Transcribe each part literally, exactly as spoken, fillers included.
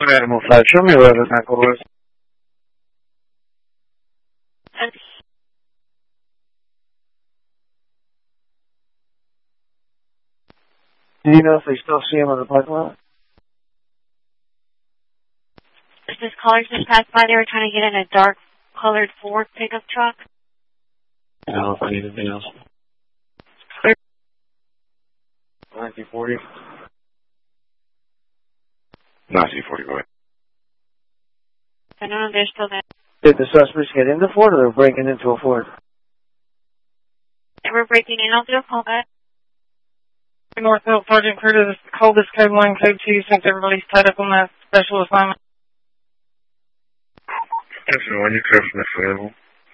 Animal five, show me where the tackle was. Do you know if they still see him on the parking lot? This caller just passed by. They were trying to get in a dark colored Ford pickup truck. I don't know if I need anything else. nineteen forty. nineteen forty, go ahead. I don't know, they're still there. Did the suspects get in the Ford or they were breaking into a Ford? They were breaking in. I'll do a call back. Northfield Sergeant Crew to call this code one, code two, since everybody's tied up on that special assignment. That's the one you clear from the available.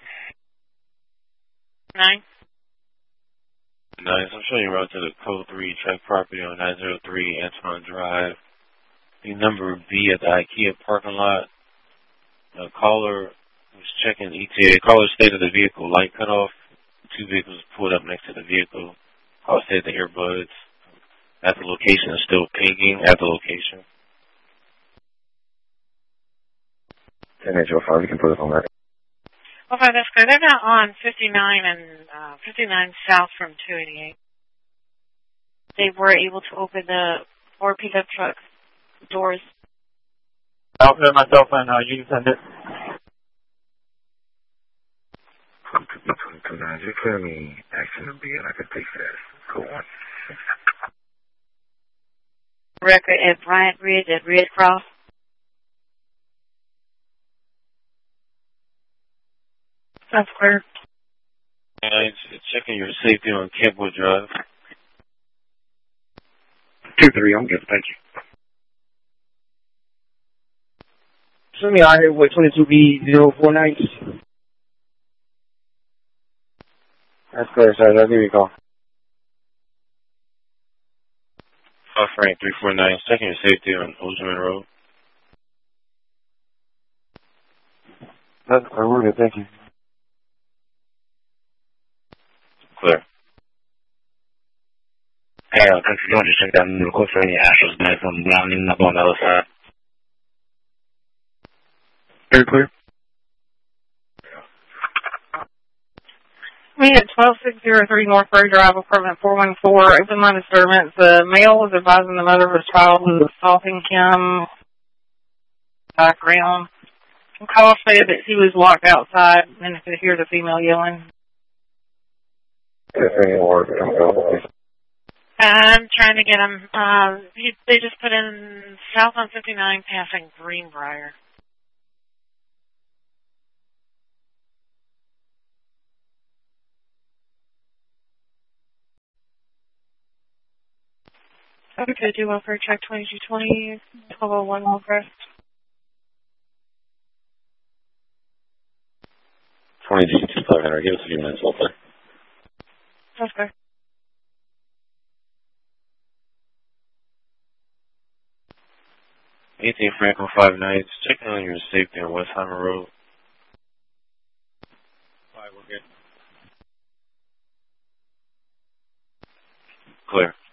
Nine. Nice. I'm showing you route to the code three track property on nine zero three Antoine Drive. The number B at the IKEA parking lot. The caller was checking E T A. Caller stated the vehicle light cut off. Two vehicles pulled up next to the vehicle. Caller stated the earbuds at the location is still pinging at the location. ten H O five, you can put it on that. Well, that's good. They're not on fifty-nine and uh, fifty-nine south from two eighty-eight. They were able to open the Ford pickup truck doors. I'll put myself in. Uh, you can send it. Sometimes you clear me accident B and I can take that. Go on. Record at Bryant Ridge at Red Cross. That's clear. Nice. Checking your safety on Kentwood Drive. two three, I'm good, thank you. Show me out here with twenty-two B zero four nine. That's clear, sir. I'll give you a call. Five Frank three four nine. Checking your safety on Ozeman Road. That's clear. We're good, thank you. Clear. Hey, uh, thanks for doing. Just check that new request for any Astros back from Browning up on the other side. Very clear. Me at twelve six zero three North Road Drive, apartment four one four, open line disturbance. The male was advising the mother of his child was assaulting him. Background. The call stated that he was locked outside and could hear the female yelling. I'm trying to get them. Uh, they just put in south on fifty-nine passing Greenbrier. Okay, do one for track twenty-two twenty, twelve oh one Hillcrest. twenty-two five hundred. Give us a few minutes, we'll play. That's good. eighteen Franklin five nights. Checking on your safety on Westheimer Road. Five, we're good. Clear.